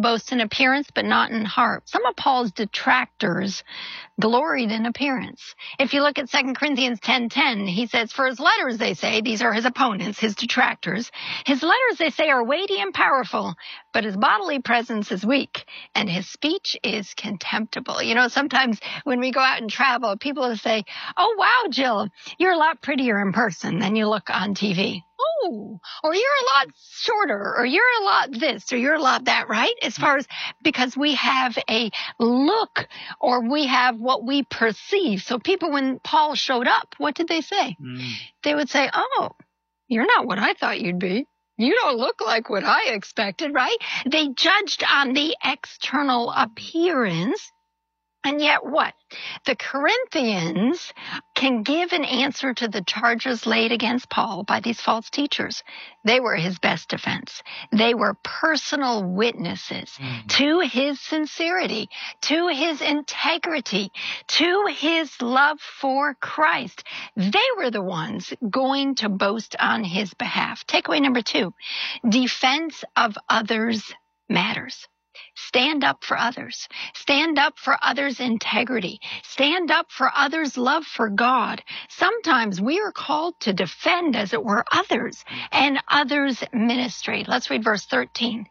boast in appearance, but not in heart. Some of Paul's detractors gloried in appearance. If you look at 2 Corinthians 10:10, he says, for his letters, they say, these are his opponents, his detractors, his letters, they say, are weighty and powerful, but his bodily presence is weak, and his speech is contemptible. You know, sometimes when we go out and travel, people will say, oh, wow, Jill, you're a lot prettier in person than you look on TV. Oh, or you're a lot shorter, or you're a lot this, or you're a lot that, right? As far as, because we have a look, or we have what we perceive. So people, when Paul showed up, what did they say? They would say, oh, you're not what I thought you'd be. You don't look like what I expected, right? They judged on the external appearance. And yet what? The Corinthians can give an answer to the charges laid against Paul by these false teachers. They were his best defense. They were personal witnesses to his sincerity, to his integrity, to his love for Christ. They were the ones going to boast on his behalf. Takeaway number 2, defense of others matters. Stand up for others. Stand up for others' integrity. Stand up for others' love for God. Sometimes we are called to defend, as it were, others and others' ministry. Let's read verse 13.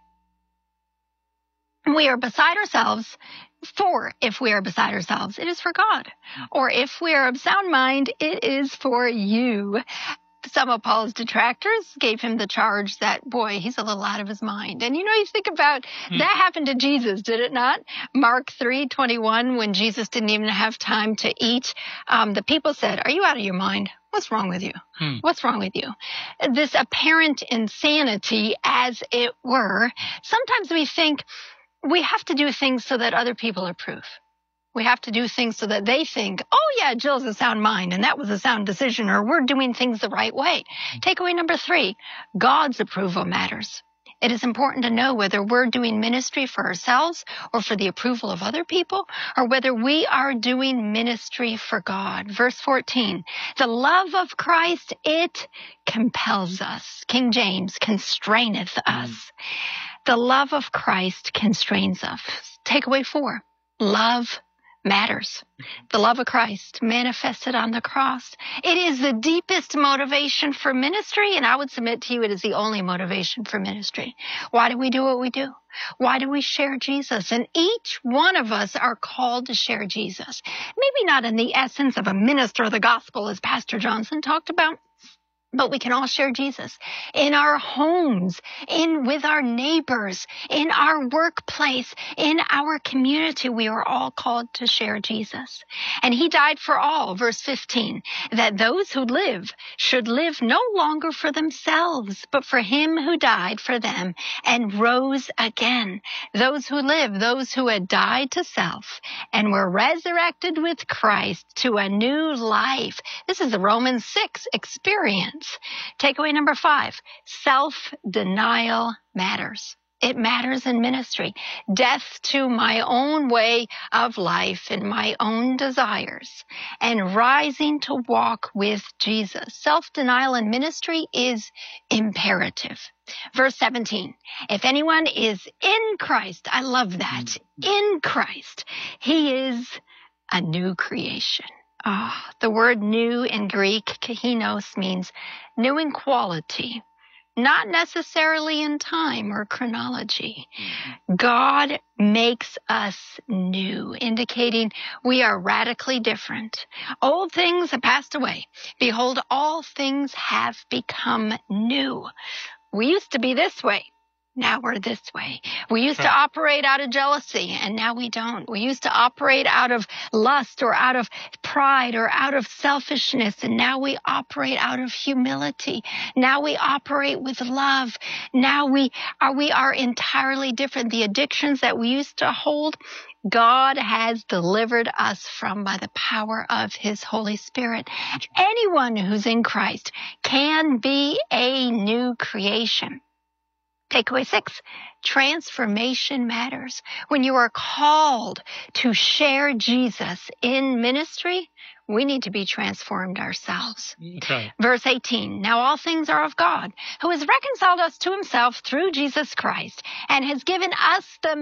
We are beside ourselves, for if we are beside ourselves, it is for God. Or if we are of sound mind, it is for you. Some of Paul's detractors gave him the charge that, boy, he's a little out of his mind. And you know, you think about, that happened to Jesus, did it not? Mark 3:21, when Jesus didn't even have time to eat, the people said, are you out of your mind? What's wrong with you? What's wrong with you? This apparent insanity, as it were. Sometimes we think we have to do things so that other people approve. We have to do things so that they think, oh, yeah, Jill's a sound mind, and that was a sound decision, or we're doing things the right way. Takeaway number 3, God's approval matters. It is important to know whether we're doing ministry for ourselves or for the approval of other people, or whether we are doing ministry for God. Verse 14, the love of Christ, it compels us. King James, constraineth us. The love of Christ constrains us. Takeaway 4, love matters. The love of Christ manifested on the cross. It is the deepest motivation for ministry, and I would submit to you it is the only motivation for ministry. Why do we do what we do? Why do we share Jesus? And each one of us are called to share Jesus. Maybe not in the essence of a minister of the gospel, as Pastor Johnson talked about, but we can all share Jesus in our homes, with our neighbors, in our workplace, in our community. We are all called to share Jesus. And he died for all, verse 15, that those who live should live no longer for themselves, but for him who died for them and rose again. Those who live, those who had died to self and were resurrected with Christ to a new life. This is the Romans 6 experience. Takeaway number 5, self-denial matters. It matters in ministry. Death to my own way of life and my own desires, and rising to walk with Jesus. Self-denial in ministry is imperative. Verse 17, if anyone is in Christ, I love that, in Christ, he is a new creation. The word new in Greek, kainos, means new in quality, not necessarily in time or chronology. God makes us new, indicating we are radically different. Old things have passed away. Behold, all things have become new. We used to be this way. Now we're this way. We used to operate out of jealousy, and now we don't. We used to operate out of lust or out of pride or out of selfishness, and now we operate out of humility. Now we operate with love. Now we are entirely different. The addictions that we used to hold, God has delivered us from by the power of his Holy Spirit. Anyone who's in Christ can be a new creation. Takeaway 6, transformation matters. When you are called to share Jesus in ministry, we need to be transformed ourselves. Okay. Verse 18, now all things are of God, who has reconciled us to himself through Jesus Christ and has given us the